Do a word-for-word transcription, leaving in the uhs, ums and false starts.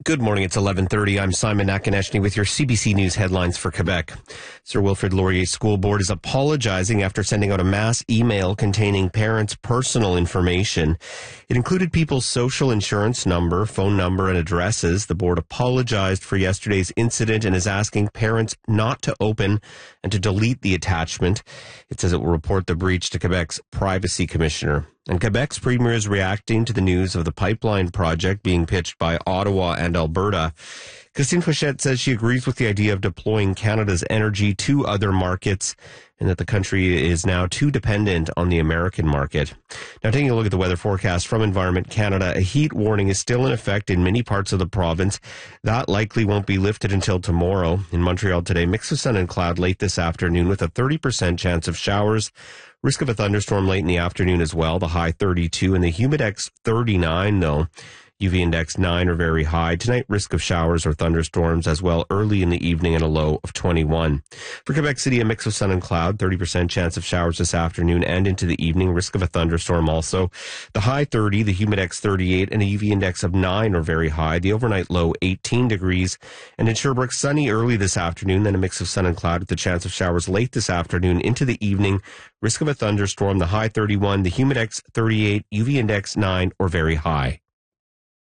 Good morning. It's eleven thirty. I'm Simon Nakonechny with your C B C News headlines for Quebec. Sir Wilfrid Laurier School Board is apologizing after sending out a mass email containing parents' personal information. It included people's social insurance number, phone number, and addresses. The board apologized for yesterday's incident and is asking parents not to open and to delete the attachment. It says it will report the breach to Quebec's Privacy Commissioner. And Quebec's premier is reacting to the news of the pipeline project being pitched by Ottawa and Alberta. Christine Fauchette says she agrees with the idea of deploying Canada's energy to other markets and that the country is now too dependent on the American market. Now, taking a look at the weather forecast from Environment Canada, a heat warning is still in effect in many parts of the province. That likely won't be lifted until tomorrow. In Montreal today, mix of sun and cloud late this afternoon with a thirty percent chance of showers. Risk of a thunderstorm late in the afternoon as well, the high thirty-two, and the humidex thirty-nine, though. U V index nine or very high. Tonight, risk of showers or thunderstorms as well early in the evening and a low of twenty-one. For Quebec City, a mix of sun and cloud, thirty percent chance of showers this afternoon and into the evening. Risk of a thunderstorm also. The high thirty, the humidex thirty-eight, and a U V index of nine or very high. The overnight low eighteen degrees. And in Sherbrooke, sunny early this afternoon, then a mix of sun and cloud with the chance of showers late this afternoon into the evening. Risk of a thunderstorm, the high thirty-one, the humidex thirty-eight, U V index nine or very high.